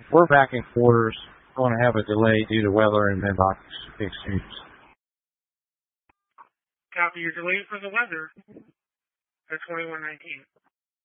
We're back in quarters. Going to have a delay due to weather and mailbox exchange. Copy your delay for the weather at 2119.